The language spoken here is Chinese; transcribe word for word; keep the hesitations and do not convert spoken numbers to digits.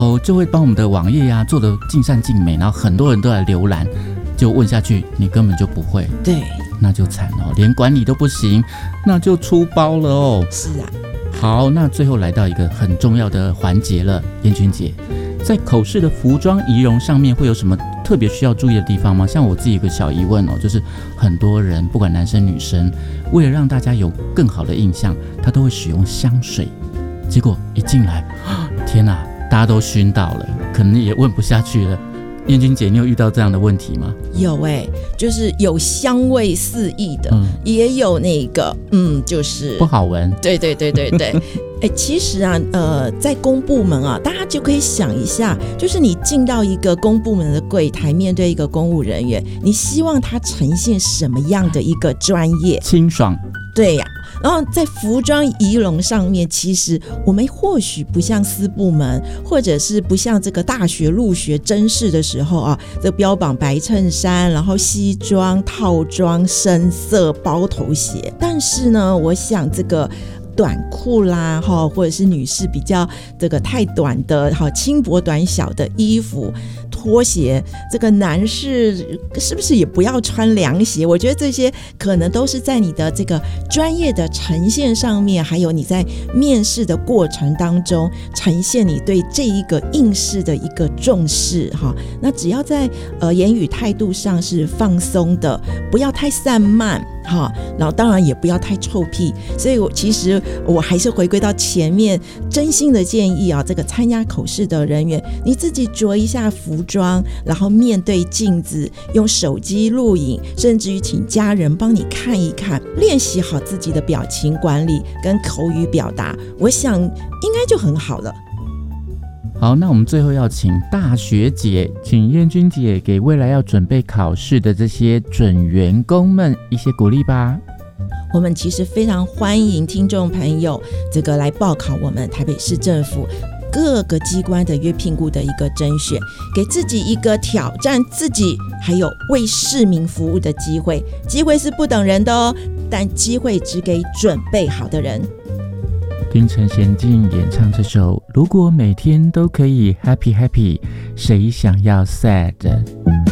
哦，就会帮我们的网页啊做得尽善尽美，然后很多人都来浏览，就问下去你根本就不会， 对， 那就惨了，连管理都不行，那就出包了哦。 是啊。 好，那最后来到一个很重要的环节了，燕君姐，在口试的服装仪容上面会有什么特别需要注意的地方吗？像我自己有个小疑问哦，就是很多人不管男生女生，为了让大家有更好的印象，他都会使用香水，结果一进来，天哪，大家都熏到了，可能也问不下去了。燕君姐，你有遇到这样的问题吗？ 有哎、欸，就是有香味四溢的、嗯，也有那个嗯，就是不好闻。 对对对对对。哎、欸，其实啊，呃，在公部门啊，大家就可以想一下，就是你进到一个公部门的柜台，面对一个公务人员，你希望他呈现什么样的一个专业？ 清爽。 对呀、啊，然后在服装仪容上面，其实我们或许不像私部门，或者是不像这个大学入学甄试的时候啊，这标榜白衬衫，然后西装、套装、深色、包头鞋。但是呢，我想这个短裤啦，或者是女士比较这个太短的轻薄短小的衣服、拖鞋，这个男士是不是也不要穿凉鞋？我觉得这些可能都是在你的这个专业的呈现上面，还有你在面试的过程当中呈现你对这一个应试的一个重视哈。那只要在呃言语态度上是放松的，不要太散漫哈，然后当然也不要太臭屁。所以我其实我还是回归到前面，真心的建议啊，这个参加口试的人员，你自己着一下服装，然后面对镜子，用手机录影，甚至于请家人帮你看一看，练习好自己的表情管理跟口语表达，我想应该就很好了。 好，那我们最后要请大学姐，请燕君姐给未来要准备考试的这些准员工们一些鼓励吧。 我们其实非常欢迎听众朋友这个来报考我们台北市政府各个机关的约聘雇的一个甄选，给自己一个挑战自己还有为市民服务的机会。机会是不等人的哦，但机会只给准备好的人。 听陈娴静演唱这首如果每天都可以 happy happy， 谁想要 sad。